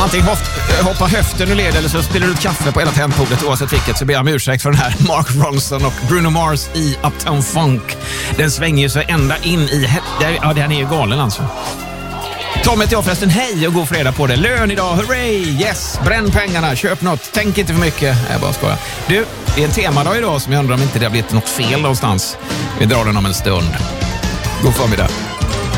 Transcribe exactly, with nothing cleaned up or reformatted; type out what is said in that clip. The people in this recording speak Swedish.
Antingen hoft, hoppa höften ur led eller så spiller du ut kaffe på hela tangentbordet. Oavsett vilket så ber jag om ursäkt för den här Mark Ronson och Bruno Mars i Uptown Funk. Den svänger ju så ända in i... Ja, den är ju galen alltså. Tom heter jag förresten, hej och god fredag på det. Lön idag, hurray, yes, bränn pengarna, köp något, tänk inte för mycket. Jag bara skojar. Du, det är en temadag idag som jag undrar om inte det har blivit något fel någonstans. Vi drar den om en stund. God förmiddag.